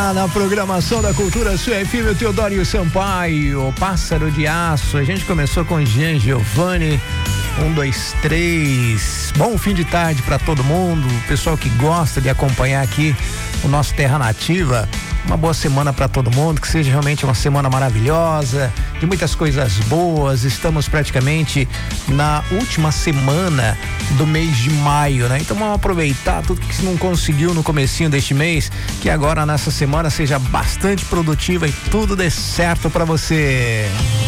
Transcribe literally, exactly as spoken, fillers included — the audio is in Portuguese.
lá na programação da Cultura Sul F M, o Teodoro Sampaio, Pássaro de Aço. A gente começou com Jean Giovanni, um, dois, três. Bom fim de tarde para todo mundo, o pessoal que gosta de acompanhar aqui o nosso Terra Nativa. Uma boa semana para todo mundo, que seja realmente uma semana maravilhosa, de muitas coisas boas. Estamos praticamente na última semana do mês de maio, né? Então vamos aproveitar tudo que não conseguiu no comecinho deste mês, que agora nessa semana seja bastante produtiva e tudo dê certo para você.